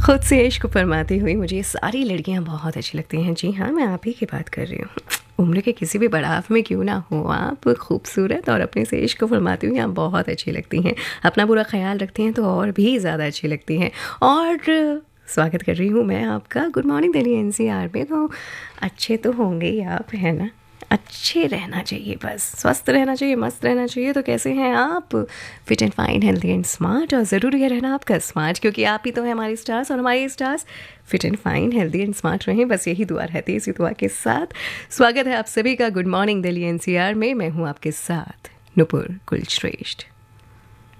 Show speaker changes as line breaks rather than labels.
खुद से इश्क फरमाती हुई मुझे ये सारी लड़कियां बहुत अच्छी लगती हैं। जी हाँ, मैं आप ही की बात कर रही हूँ। उम्र के किसी भी पड़ाव में क्यों ना हो, आप खूबसूरत और अपने से इश्क फरमाती हुई आप बहुत अच्छी लगती हैं। अपना पूरा ख्याल रखती हैं तो और भी ज़्यादा अच्छी लगती हैं। और स्वागत कर रही हूँ मैं आपका गुड मॉर्निंग दिल्ली एनसीआर में। तो अच्छे तो होंगे ही आप, है ना? अच्छे रहना चाहिए, बस स्वस्थ रहना चाहिए, मस्त रहना चाहिए। तो कैसे हैं आप? Fit and fine, healthy and smart. और ज़रूरी है रहना आपका स्मार्ट, क्योंकि आप ही तो हैं हमारी स्टार्स, और हमारी stars fit and fine, healthy and smart रहें, बस यही दुआ रहती है। इसी दुआ के साथ स्वागत है आप सभी का गुड मॉर्निंग दिल्ली एनसीआर में। मैं हूँ आपके साथ नुपुर कुलश्रेष्ठ।